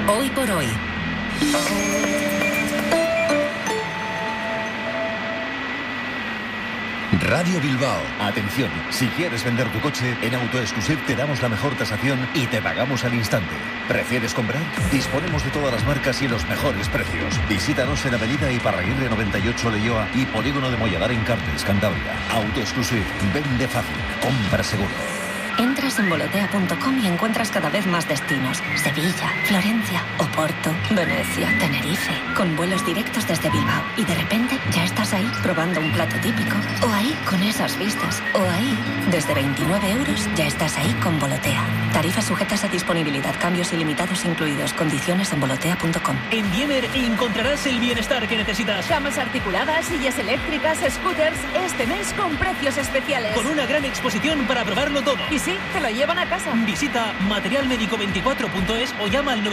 Hoy por hoy. Radio Bilbao. Atención, si quieres vender tu coche, en AutoExclusive te damos la mejor tasación y te pagamos al instante. ¿Prefieres comprar? Disponemos de todas las marcas y los mejores precios. Visítanos en Avenida Iparraguirre 98 Leioa y Polígono de Molladar en Cartes, Cantabria. AutoExclusive, vende fácil, compra seguro. Entras en volotea.com y encuentras cada vez más destinos. Sevilla, Florencia, Oporto, Venecia, Tenerife. Con vuelos directos desde Bilbao. Y de repente ya estás ahí probando un plato típico. O ahí con esas vistas. O ahí, desde 29 euros, ya estás ahí con Volotea. Tarifas sujetas a disponibilidad. Cambios ilimitados incluidos. Condiciones en volotea.com. En Diemer encontrarás el bienestar que necesitas. Camas articuladas, sillas eléctricas, scooters. Este mes con precios especiales. Con una gran exposición para probarlo todo. Y sí, te lo llevan a casa. Visita materialmedico24.es o llama al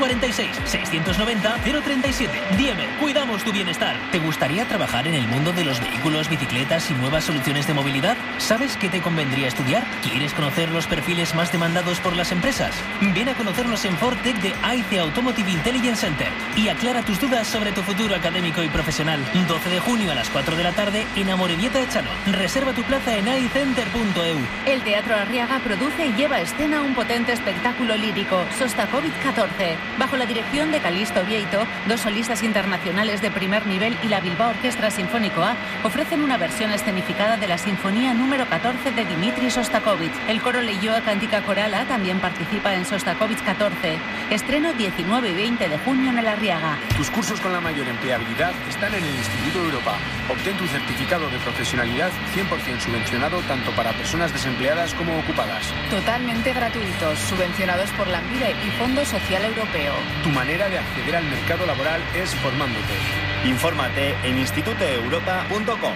946-690-037. Diemer, cuidamos tu bienestar. ¿Te gustaría trabajar en el mundo de los vehículos, bicicletas y nuevas soluciones de movilidad? ¿Sabes qué te convendría estudiar? ¿Quieres conocer los perfiles más demandados por las empresas? Ven a conocernos en Fortec de AIC Automotive Intelligence Center y aclara tus dudas sobre tu futuro académico y profesional. 12 de junio a las 4 de la tarde en Amorebieta Echano. Reserva tu plaza en aicenter.eu. El Teatro Arriaga produce y lleva a escena un potente espectáculo lírico, Sostakovich 14, bajo la dirección de Calixto Vieito. Dos solistas internacionales de primer nivel y la Bilbao Orquestra Sinfónico A ofrecen una versión escenificada de la Sinfonía número 14 de Dmitri Sostakovich. El coro Leioa Cántica Coral A también participa en Sostakovich 14. Estreno 19 y 20 de junio en el Arriaga. Tus cursos con la mayor empleabilidad están en el Instituto Europa. Obtén tu certificado de profesionalidad 100% subvencionado tanto para personas desempleadas como ocupadas. Totalmente gratuitos, subvencionados por la ANVIDE y Fondo Social Europeo. Tu manera de acceder al mercado laboral es formándote. Infórmate en institutoeuropa.com.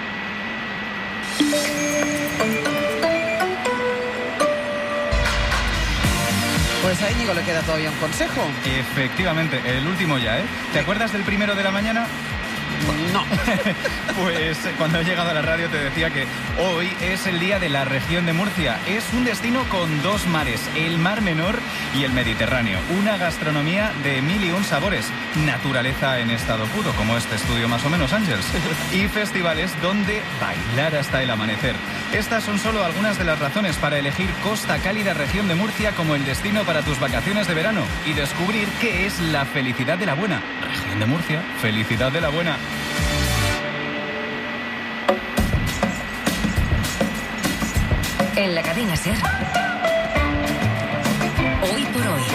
Pues a Íñigo le queda todavía un consejo. Efectivamente, el último ya, ¿eh? ¿Te acuerdas del primero de la mañana? No. Pues cuando he llegado a la radio te decía que hoy es el día de la región de Murcia. Es un destino con dos mares, el Mar Menor y el Mediterráneo. Una gastronomía de 1001 sabores. Naturaleza en estado puro, como este estudio más o menos, Ángels. Y festivales donde bailar hasta el amanecer. Estas son solo algunas de las razones para elegir Costa Cálida Región de Murcia como el destino para tus vacaciones de verano y descubrir qué es la felicidad de la buena. Región de Murcia, felicidad de la buena. En la cadena SER. Hoy por hoy.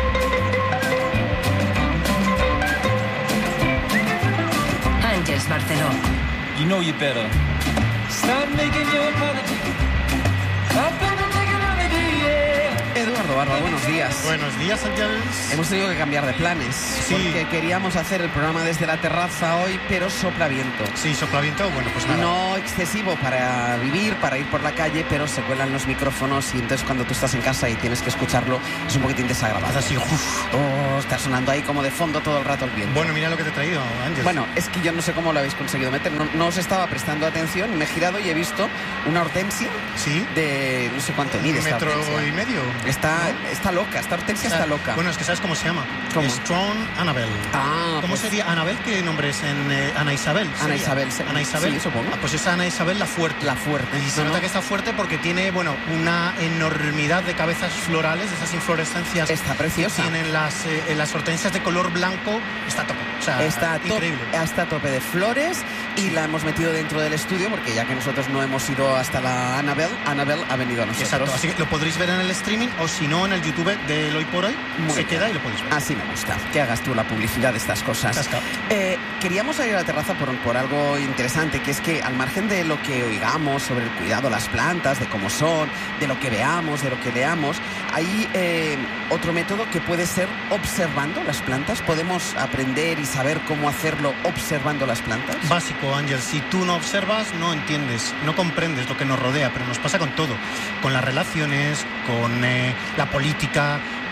Ángels Barceló. You know you better. Stop making your apology. Stop making melody, yeah. Eduardo Barba, buenos días. Buenos días, Ángeles. Hemos tenido que cambiar de planes, sí, porque queríamos hacer el programa desde la terraza hoy, pero soplaviento. Sí, soplaviento, bueno, pues nada. No excesivo para vivir, para ir por la calle, pero se cuelan los micrófonos y entonces cuando tú estás en casa y tienes que escucharlo es un poquitín desagradable. Así, está sonando ahí como de fondo todo el rato el viento. Bueno, mira lo que te he traído, Ángeles. Bueno, es que yo no sé cómo lo habéis conseguido meter. No os estaba prestando atención, me he girado y he visto una hortensia de no sé cuánto mide esta hortensia. ¿1,5 metros? Está loca, esta hortensia está loca. Bueno, es que ¿sabes cómo se llama? ¿Cómo? Strong Annabel. ¿Cómo pues sería Annabel? ¿Qué nombre es en Ana Isabel? Ana Isabel. Ana Isabel. Sí, supongo. Pues es Ana Isabel la fuerte. La fuerte. Y se nota que está fuerte porque tiene, bueno, una enormidad de cabezas florales, de esas inflorescencias. Está preciosa. Que tienen las hortensias de color blanco. Está a tope. O sea, está increíble. Está a tope de flores y la hemos metido dentro del estudio porque ya que nosotros no hemos ido hasta la Annabel ha venido a nosotros. Exacto, así que lo podréis ver en el streaming o si no en el YouTube del Hoy por Hoy. Se queda y lo podéis ver. Así me gusta, que hagas tú la publicidad de estas cosas. Queríamos salir a la terraza por algo interesante, que es que al margen de lo que oigamos sobre el cuidado de las plantas, de cómo son, de lo que veamos, de lo que leamos, hay otro método que puede ser observando las plantas. Podemos aprender y saber cómo hacerlo observando las plantas. Básico, Ángel, si tú no observas, no entiendes, no comprendes lo que nos rodea, pero nos pasa con todo, con las relaciones, con la política,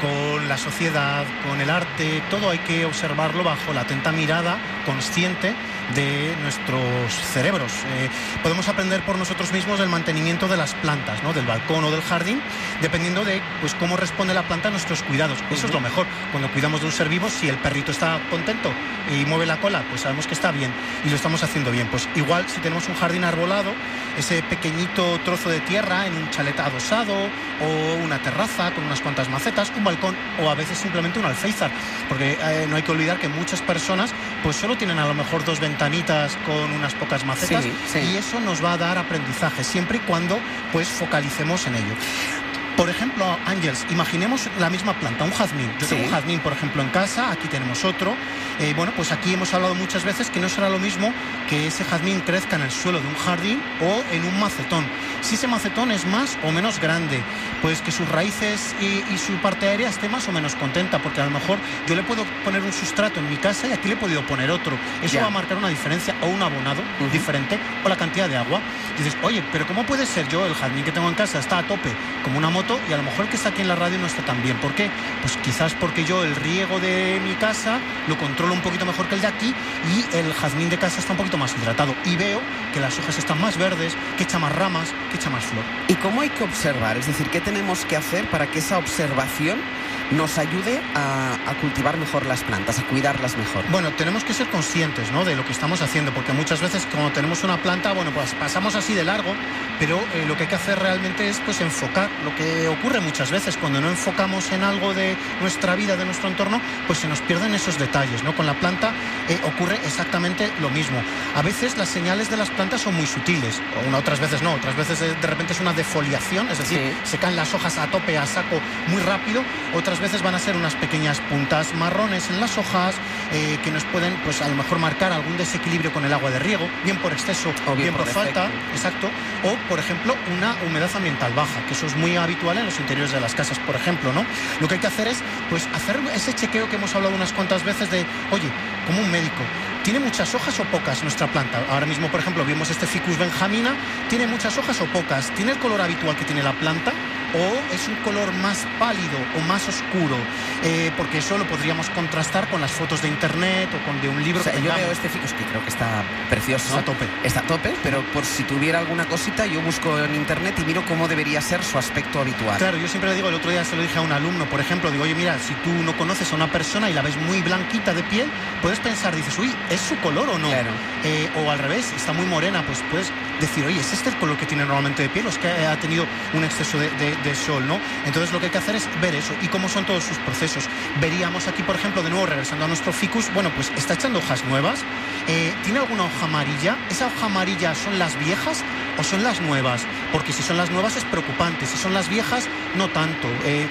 con la sociedad, con el arte, todo hay que observarlo bajo la atenta mirada consciente de nuestros cerebros. Podemos aprender por nosotros mismos el mantenimiento de las plantas, ¿no? Del balcón o del jardín, dependiendo de pues cómo responde la planta a nuestros cuidados. Eso es lo mejor. Cuando cuidamos de un ser vivo, si el perrito está contento y mueve la cola, pues sabemos que está bien y lo estamos haciendo bien. Pues igual si tenemos un jardín arbolado, ese pequeñito trozo de tierra en un chalet adosado o una terraza con unas cuantas macetas, un balcón o a veces simplemente un alféizar, porque no hay que olvidar que muchas personas pues solo tienen a lo mejor 2 ventanitas con unas pocas macetas, y eso nos va a dar aprendizaje siempre y cuando pues focalicemos en ello. Por ejemplo, Ángels, imaginemos la misma planta, un jazmín. Yo tengo un jazmín, por ejemplo, en casa, aquí tenemos otro. Bueno, pues aquí hemos hablado muchas veces que no será lo mismo que ese jazmín crezca en el suelo de un jardín o en un macetón. Si ese macetón es más o menos grande, pues que sus raíces y su parte aérea esté más o menos contenta, porque a lo mejor yo le puedo poner un sustrato en mi casa y aquí le he podido poner otro. Eso va a marcar una diferencia, o un abonado diferente, o la cantidad de agua. Dices, oye, pero ¿cómo puede ser? Yo, el jazmín que tengo en casa está a tope, como una moto, y a lo mejor el que está aquí en la radio no está tan bien. ¿Por qué? Pues quizás porque yo el riego de mi casa lo controlo un poquito mejor que el de aquí, y el jazmín de casa está un poquito más hidratado, y veo que las hojas están más verdes, que echa más ramas, que echa más flor. ¿Y cómo hay que observar? Es decir, ¿qué tenemos que hacer para que esa observación nos ayude a cultivar mejor las plantas, a cuidarlas mejor? Bueno, tenemos que ser conscientes, ¿no?, de lo que estamos haciendo, porque muchas veces cuando tenemos una planta, bueno, pues pasamos así de largo, pero lo que hay que hacer realmente es pues enfocar. Lo que ocurre muchas veces cuando no enfocamos en algo de nuestra vida, de nuestro entorno, pues se nos pierden esos detalles, ¿no? Con la planta ocurre exactamente lo mismo. A veces las señales de las plantas son muy sutiles, o otras veces no, otras veces de repente es una defoliación, es decir, se caen las hojas a tope, a saco, muy rápido. Otras veces van a ser unas pequeñas puntas marrones en las hojas que nos pueden, pues a lo mejor marcar algún desequilibrio con el agua de riego, bien por exceso o bien por falta, exacto, o por ejemplo una humedad ambiental baja, que eso es muy habitual en los interiores de las casas, por ejemplo, ¿no? Lo que hay que hacer es pues hacer ese chequeo que hemos hablado unas cuantas veces de, oye, como un médico, ¿tiene muchas hojas o pocas nuestra planta? Ahora mismo, por ejemplo, vimos este Ficus benjamina, ¿tiene muchas hojas o pocas? ¿Tiene el color habitual que tiene la planta? ¿O es un color más pálido o más oscuro? Porque eso lo podríamos contrastar con las fotos de internet o con de un libro. O sea, yo veo este ficus que creo que está precioso. Está a tope. Está a tope, pero por si tuviera alguna cosita, yo busco en internet y miro cómo debería ser su aspecto habitual. Claro, yo siempre le digo, el otro día se lo dije a un alumno, por ejemplo, digo, oye, mira, si tú no conoces a una persona y la ves muy blanquita de piel, puedes pensar, dices, uy, ¿es su color o no? Claro. O al revés, está muy morena, pues puedes decir, oye, ¿es este el color que tiene normalmente de piel o es que ha tenido un exceso de sol, ¿no? Entonces lo que hay que hacer es ver eso y cómo son todos sus procesos. Veríamos aquí, por ejemplo, de nuevo regresando a nuestro ficus, bueno, pues está echando hojas nuevas, ¿tiene alguna hoja amarilla? ¿Esa hoja amarilla son las viejas o son las nuevas? Porque si son las nuevas es preocupante, si son las viejas no tanto.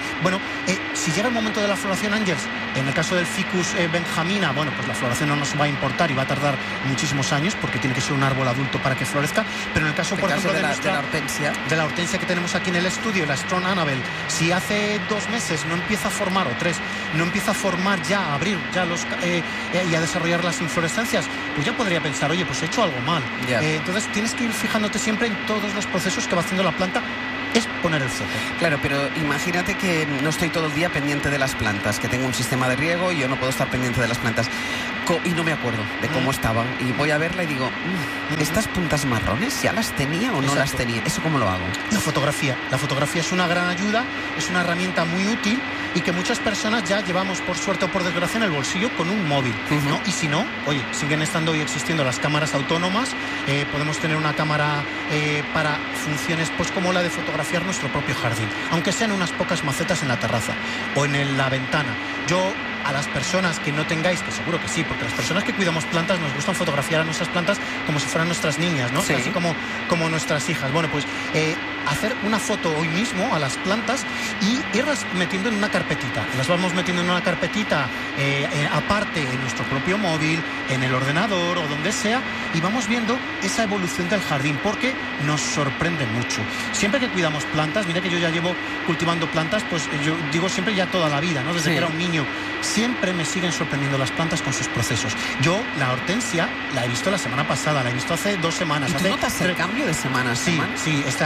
Si llega el momento de la floración, Ángels, en el caso del Ficus benjamina, bueno, pues la floración no nos va a importar y va a tardar muchísimos años porque tiene que ser un árbol adulto para que florezca, pero en el caso, por ejemplo, de la hortensia que tenemos aquí en el estudio, la Strong Annabelle, si hace 2 meses no empieza a formar, o 3, no empieza a formar ya, a abrir ya y a desarrollar las inflorescencias, pues ya podría pensar, oye, pues he hecho algo mal. Entonces tienes que ir fijándote siempre en todos los procesos que va haciendo la planta. Es poner el foco. Claro, pero imagínate que no estoy todo el día pendiente de las plantas, que tengo un sistema de riego y yo no puedo estar pendiente de las plantas. Y no me acuerdo de cómo estaban. Y voy a verla y digo, ¿estas puntas marrones ya las tenía o no las tenía? ¿Eso cómo lo hago? La fotografía. La fotografía es una gran ayuda, es una herramienta muy útil y que muchas personas ya llevamos, por suerte o por desgracia, en el bolsillo con un móvil, ¿no? Y si no, oye, siguen estando y existiendo las cámaras autónomas. Podemos tener una cámara para funciones pues como la de fotografiar nuestro propio jardín, aunque sean unas pocas macetas en la terraza o en la ventana. Yo, a las personas que no tengáis, que seguro que sí, porque las personas que cuidamos plantas nos gustan fotografiar a nuestras plantas como si fueran nuestras niñas, ¿no? Sí. Así como nuestras hijas. Bueno, pues hacer una foto hoy mismo a las plantas y irlas metiendo en una carpetita. Las vamos metiendo en una carpetita aparte en nuestro propio móvil, en el ordenador o donde sea, y vamos viendo esa evolución del jardín, porque nos sorprende mucho. Siempre que cuidamos plantas, mira que yo ya llevo cultivando plantas, pues yo digo siempre ya toda la vida, ¿no? Desde que era un niño. Siempre me siguen sorprendiendo las plantas con sus procesos. Yo, la hortensia, la he visto la semana pasada, la he visto hace 2 semanas. ¿Y tú notas el cambio de semana a semana? Sí, este año, por ejemplo,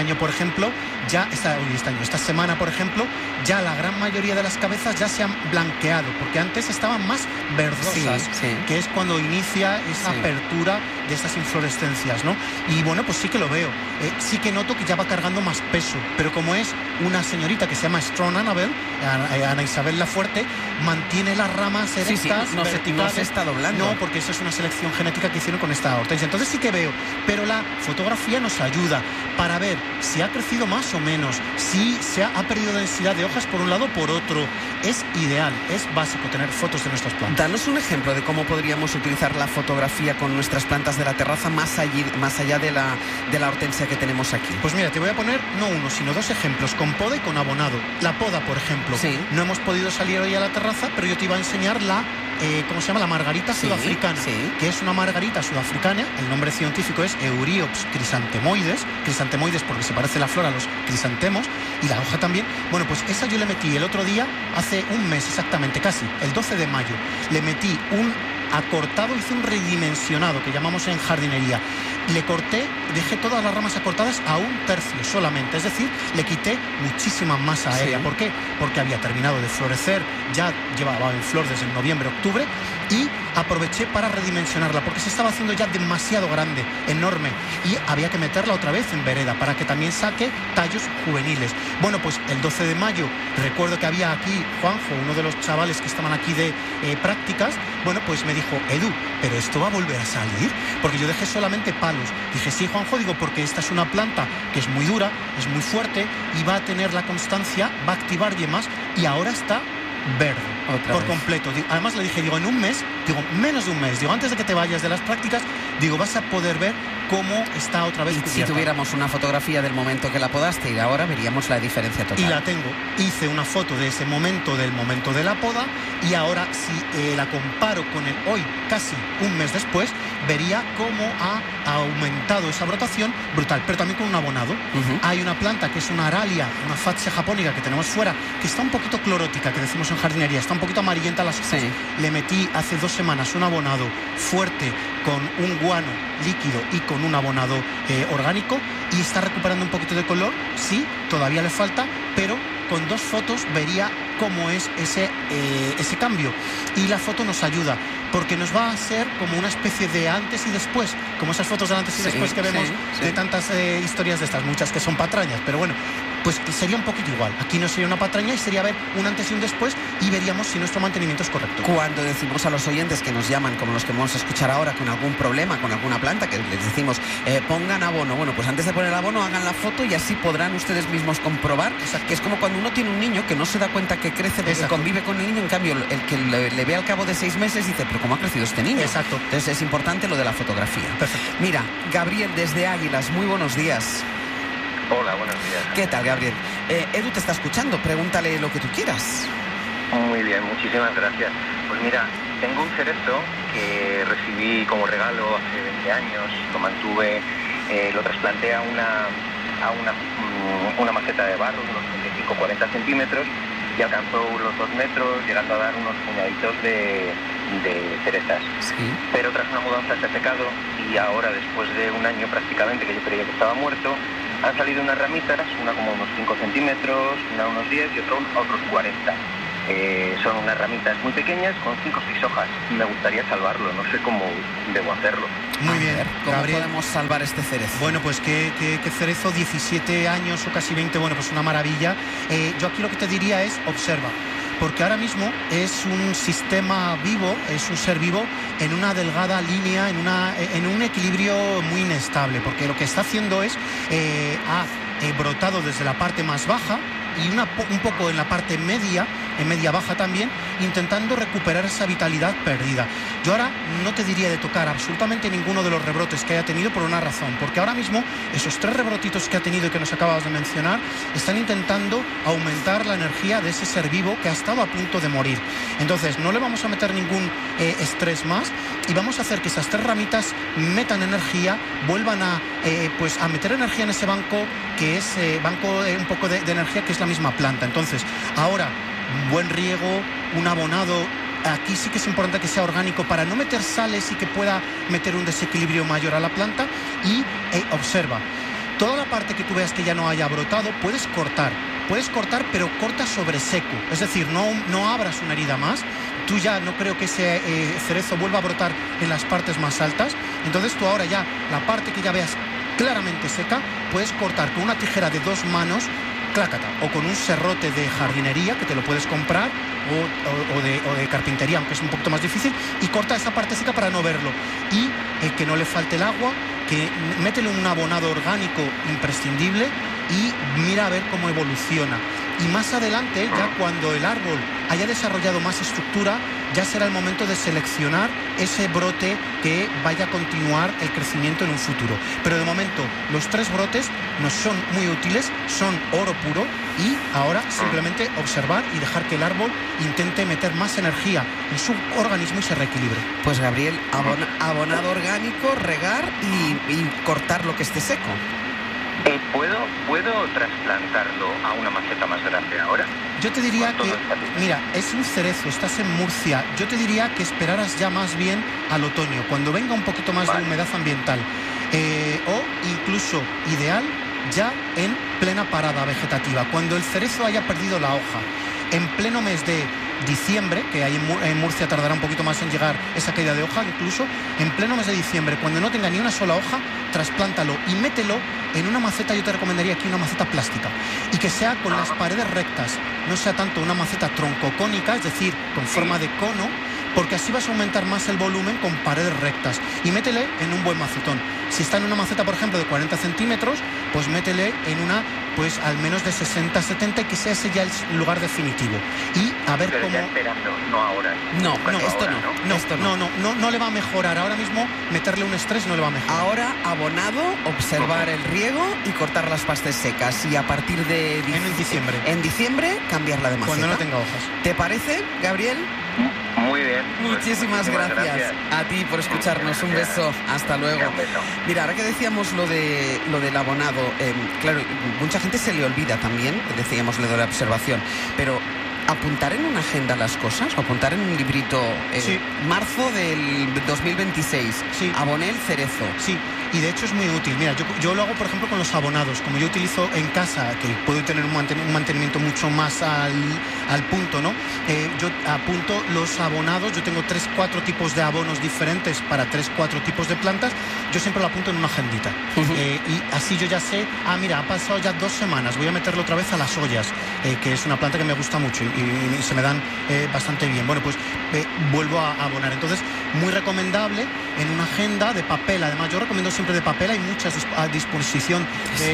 ejemplo, ya esta semana, por ejemplo, ya la gran mayoría de las cabezas ya se han blanqueado, porque antes estaban más verdosas, que es cuando inicia esa apertura de estas inflorescencias, ¿no? Y bueno, pues sí que lo veo. Sí que noto que ya va cargando más peso, pero como es una señorita que se llama Strong Annabel, Ana Isabel Lafuerte, mantiene las ramas erectas, verticales. No se está doblando. No, porque eso es una selección genética que hicieron con esta hortensia. Entonces sí que veo, pero la fotografía nos ayuda para ver si ha crecido más o menos, si se ha perdido densidad de hojas por un lado o por otro. Es ideal, es básico tener fotos de nuestras plantas. Danos un ejemplo de cómo podríamos utilizar la fotografía con nuestras plantas de la terraza más allá de la hortensia que tenemos aquí. Pues mira, te voy a poner no uno, sino dos ejemplos, con poda y con abonado. La poda, por ejemplo. No hemos podido salir hoy a la terraza, pero yo te iba a enseñar ¿cómo se llama? La margarita sudafricana, que es una margarita sudafricana. El nombre científico es Euryops crisantemoides porque se parece la flor a los crisantemos y la hoja también. Bueno, pues esa yo le metí el otro día, hace un mes exactamente, casi, el 12 de mayo, le metí un acortado, hice un redimensionado que llamamos en jardinería. Le corté, dejé todas las ramas acortadas a 1/3 solamente, es decir, le quité muchísima masa aérea. ¿Por qué? Porque había terminado de florecer, ya llevaba en flor desde noviembre, octubre, y aproveché para redimensionarla porque se estaba haciendo ya demasiado grande, enorme, y había que meterla otra vez en vereda para que también saque tallos juveniles. Bueno, pues el 12 de mayo recuerdo que había aquí Juanjo, uno de los chavales que estaban aquí de prácticas. Bueno, pues me dijo: Edu, ¿pero esto va a volver a salir? Porque yo dejé solamente palos. Dije: sí, Juanjo, digo, porque esta es una planta que es muy dura, es muy fuerte y va a tener la constancia, va a activar yemas, y ahora está verde por completo. Además le dije, en un mes, menos de un mes, antes de que te vayas de las prácticas, vas a poder ver cómo está otra vez cubierta. Si tuviéramos una fotografía del momento que la podaste y de ahora, veríamos la diferencia total. Y la tengo. Hice una foto de ese momento, del momento de la poda, y ahora si la comparo con el hoy, casi un mes después, vería cómo ha aumentado esa brotación brutal, pero también con un abonado. Hay una planta que es una aralia, una Fatsia japónica que tenemos fuera, que está un poquito clorótica, que decimos en jardinería, está un poquito amarillenta las hojas. Le metí hace 2 semanas un abonado fuerte con un guano líquido y con un abonado orgánico, y está recuperando un poquito de color. Sí, todavía le falta, pero con 2 fotos vería cómo es ese cambio. Y la foto nos ayuda, porque nos va a ser como una especie de antes y después, como esas fotos del antes y después que vemos de tantas historias de estas, muchas que son patrañas, pero bueno, pues sería un poquito igual. Aquí no sería una patraña y sería ver un antes y un después, y veríamos si nuestro mantenimiento es correcto. Cuando decimos a los oyentes que nos llaman, como los que vamos a escuchar ahora, con algún problema, con alguna planta, que les decimos pongan abono, bueno, pues antes de poner el abono hagan la foto y así podrán ustedes mismos comprobar. Que es como cuando uno tiene un niño que no se da cuenta que crece porque convive con el niño, en cambio el que le ve al cabo de 6 meses dice: pero ¿cómo ha crecido este niño? Exacto. Entonces es importante lo de la fotografía. Perfecto. Mira, Gabriel desde Águilas, muy buenos días. Hola, buenos días. ¿Qué tal, Gabriel? Edu te está escuchando, pregúntale lo que tú quieras. Muy bien, muchísimas gracias. Pues mira, tengo un cerezo que recibí como regalo hace 20 años, lo mantuve, lo trasplanté a una maceta de barro de unos 35-40 centímetros y alcanzó los 2 metros, llegando a dar unos puñaditos de cerezas. Pero tras una mudanza se ha secado y ahora, después de un año prácticamente, que yo creía que estaba muerto, han salido unas ramitas, una como unos 5 centímetros, una unos 10 y otros 40. Son unas ramitas muy pequeñas con 5 o 6 hojas. Me gustaría salvarlo, no sé cómo debo hacerlo. Muy bien, ¿cómo Gabriel, podemos salvar este cerezo? Bueno, pues qué cerezo, 17 años o casi 20, bueno, pues una maravilla. Yo aquí lo que te diría es observa, porque ahora mismo es un sistema vivo, es un ser vivo en una delgada línea, en un equilibrio muy inestable, porque lo que está haciendo es ha brotado desde la parte más baja y un poco en la parte media, en media baja también, intentando recuperar esa vitalidad perdida. Yo ahora no te diría de tocar absolutamente ninguno de los rebrotes que haya tenido, por una razón, porque ahora mismo esos 3 rebrotitos que ha tenido y que nos acabas de mencionar están intentando aumentar la energía de ese ser vivo que ha estado a punto de morir. Entonces no le vamos a meter ningún estrés más y vamos a hacer que esas 3 ramitas metan energía, vuelvan a meter energía en ese banco, que es un poco de energía, que es la misma planta. Entonces ahora un buen riego, un abonado. Aquí sí que es importante que sea orgánico para no meter sales y que pueda meter un desequilibrio mayor a la planta. Y observa, Toda la parte que tú veas que ya no haya brotado, puedes cortar, pero corta sobre seco. Es decir, no abras una herida más. Tú ya no creo que ese cerezo vuelva a brotar en las partes más altas. Entonces tú ahora ya, la parte que ya veas claramente seca, puedes cortar con una tijera de 2 manos, clácata, o con un serrote de jardinería, que te lo puedes comprar, o de carpintería, aunque es un poquito más difícil, y corta esa parte seca para no verlo. Y que no le falte el agua, que métele un abonado orgánico imprescindible y mira a ver cómo evoluciona. Y más adelante, ya cuando el árbol haya desarrollado más estructura, ya será el momento de seleccionar ese brote que vaya a continuar el crecimiento en un futuro. Pero de momento, los 3 brotes nos son muy útiles, son oro puro, y ahora simplemente observar y dejar que el árbol intente meter más energía en su organismo y se reequilibre. Pues Gabriel, abonado orgánico, regar y cortar lo que esté seco. ¿Puedo trasplantarlo a una maceta más grande ahora? Yo te diría que, mira, es un cerezo, estás en Murcia. Yo te diría que esperaras ya más bien al otoño, cuando venga un poquito más de humedad ambiental. O incluso, ideal, ya en plena parada vegetativa, cuando el cerezo haya perdido la hoja. En pleno mes de diciembre, que ahí en Murcia tardará un poquito más en llegar esa caída de hoja, incluso en pleno mes de diciembre, cuando no tenga ni una sola hoja, trasplántalo y mételo en una maceta. Yo te recomendaría aquí una maceta plástica, y que sea con las paredes rectas, no sea tanto una maceta troncocónica, es decir, con forma de cono, porque así vas a aumentar más el volumen con paredes rectas. Y métele en un buen macetón. Si está en una maceta, por ejemplo, de 40 centímetros, pues métele en una, pues al menos de 60-70, y que sea ese ya el lugar definitivo. Y a ver cómo... ya esperando, no ahora. No le va a mejorar. Ahora mismo meterle un estrés no le va a mejorar. Ahora, abonado, observar el riego y cortar las partes secas. Y a partir de... En diciembre, cambiarla de maceta. Cuando no tenga hojas. ¿Te parece, Gabriel? Muy bien. Muchísimas gracias a ti por escucharnos. Un beso. Hasta luego. Un beso. Mira, ahora que decíamos lo del abonado, claro, mucha gente se le olvida también, decíamos lo de la observación, pero apuntar en una agenda las cosas, o apuntar en un librito, marzo del 2026, aboné el cerezo. Sí, y de hecho es muy útil. Mira, yo lo hago, por ejemplo, con los abonados. Como yo utilizo en casa, que puedo tener un mantenimiento mucho más al punto, ¿no? Yo apunto los abonados. Yo tengo 3-4 tipos de abonos diferentes para 3-4 tipos de plantas. Yo siempre lo apunto en una agendita. Y así yo ya sé, mira, ha pasado ya 2 semanas, voy a meterlo otra vez a las ollas, que es una planta que me gusta mucho y se me dan bastante bien. Bueno, pues vuelvo a abonar. Entonces, muy recomendable en una agenda de papel. Además, yo recomiendo siempre de papel. Hay muchas a disposición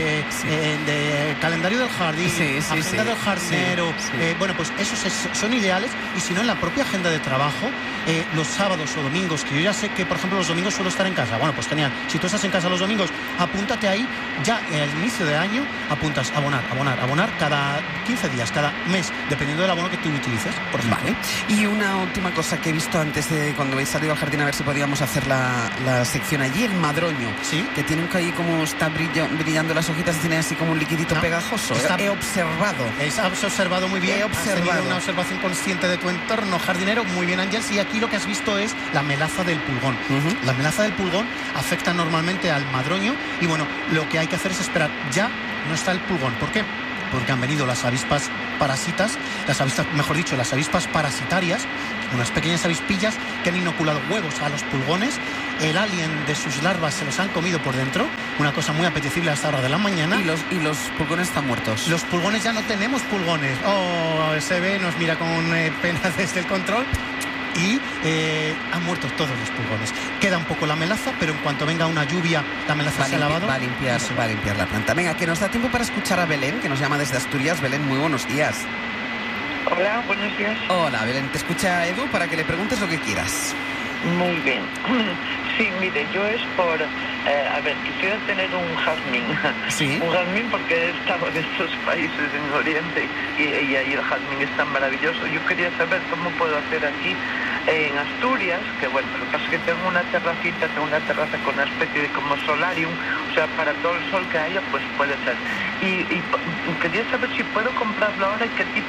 de calendario del jardín, agenda del jardinero. Bueno, pues esos son ideales. Y si no, en la propia agenda de trabajo, los sábados o domingos, que yo ya sé que, por ejemplo, los domingos suelo estar en casa. Bueno, pues genial. Si tú estás en casa los domingos, apúntate ahí. Ya al inicio de año apuntas abonar cada 15 días, cada mes, dependiendo del abono que tú utilices, por ejemplo. Vale. Y una última cosa que he visto antes de cuando habéis salido al jardín, a ver si podíamos hacer la sección allí, el madroño, que tienen que ahí como está brillando las hojitas, tiene así como un liquidito pegajoso. He observado. Has observado muy bien. Has tenido una observación consciente de tu entorno jardinero. Muy bien, Ángel. Y aquí lo que has visto es la melaza del pulgón. La melaza del pulgón afecta normalmente al madroño, y bueno, lo que hay que hacer es esperar. Ya no está el pulgón. ¿Por qué? Porque han venido las avispas parásitas, las avispas parasitarias, unas pequeñas avispillas que han inoculado huevos a los pulgones. El alien de sus larvas se los han comido por dentro, una cosa muy apetecible a esta hora de la mañana. Y los pulgones están muertos. Los pulgones, ya no tenemos pulgones. SB nos mira con pena desde el control. Y han muerto todos los pulgones. Queda un poco la melaza, pero en cuanto venga una lluvia, la melaza se ha lavado. Va a limpiar la planta. Venga, que nos da tiempo para escuchar a Belén, que nos llama desde Asturias. Belén, muy buenos días. Hola, buenos días. Hola, Belén. Te escucha Edu para que le preguntes lo que quieras. Muy bien. Sí, mire, yo es por... quisiera tener un jazmín. ¿Sí? Un jazmín, porque he estado en estos países en Oriente y ahí el jazmín es tan maravilloso. Yo quería saber cómo puedo hacer aquí en Asturias, que bueno, lo que pasa es que tengo una terraza con una especie de como solarium, o sea, para todo el sol que haya, pues puede ser. Y quería saber si puedo comprarlo ahora y qué tipo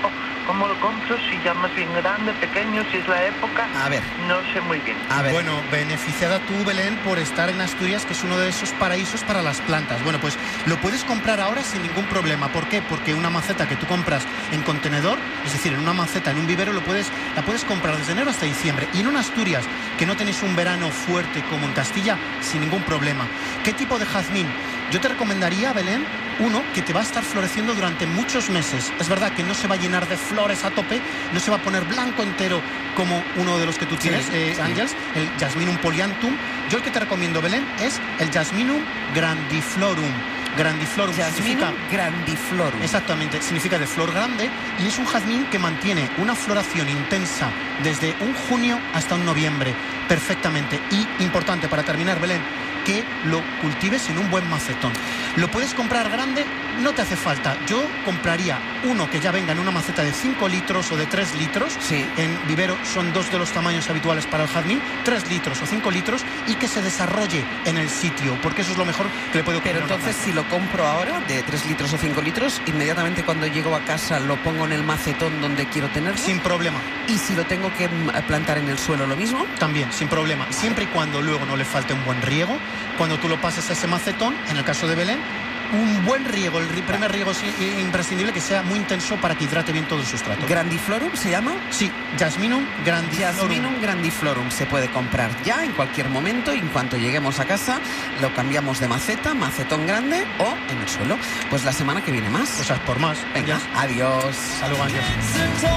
¿Cómo lo compro? Si ya más bien grande, pequeño, si es la época. A ver. No sé muy bien. A ver. Bueno, beneficiada tú, Belén, por estar en Asturias, que es uno de esos paraísos para las plantas. Bueno, pues lo puedes comprar ahora sin ningún problema. ¿Por qué? Porque una maceta que tú compras en contenedor, es decir, en una maceta, en un vivero, la puedes comprar desde enero hasta diciembre. Y en una Asturias, que no tenéis un verano fuerte como en Castilla, sin ningún problema. ¿Qué tipo de jazmín? Yo te recomendaría, Belén, uno que te va a estar floreciendo durante muchos meses. Es verdad que no se va a llenar de flores a tope, no se va a poner blanco entero como uno de los que tú tienes, Ángels, el Jasminum polyanthum. Yo el que te recomiendo, Belén, es el Jasminum grandiflorum. Grandiflorum significa grandiflorum. Exactamente, significa de flor grande, y es un jazmín que mantiene una floración intensa desde un junio hasta un noviembre, perfectamente. Y importante, para terminar, Belén, que lo cultives en un buen macetón. Lo puedes comprar grande, no te hace falta. Yo compraría uno que ya venga en una maceta de 5 litros o de 3 litros. Sí. En vivero son 2 de los tamaños habituales para el jazmín, 3 litros o 5 litros, y que se desarrolle en el sitio, porque eso es lo mejor que le puedo comprar. Pero entonces, si lo compro ahora, de 3 litros o 5 litros, inmediatamente cuando llego a casa lo pongo en el macetón donde quiero tenerlo. Sin problema. ¿Y si lo tengo que plantar en el suelo, lo mismo? También, sin problema. Siempre y cuando luego no le falte un buen riego. Cuando tú lo pases a ese macetón, en el caso de Belén, un buen riego, el primer riego es imprescindible, que sea muy intenso para que hidrate bien todo el sustrato. ¿Grandiflorum se llama? Sí, Jasminum grandiflorum. Jasminum grandiflorum se puede comprar ya en cualquier momento, y en cuanto lleguemos a casa lo cambiamos de maceta, macetón grande o en el suelo. Pues la semana que viene más. Pues por más. Venga, adiós. Hasta luego, adiós.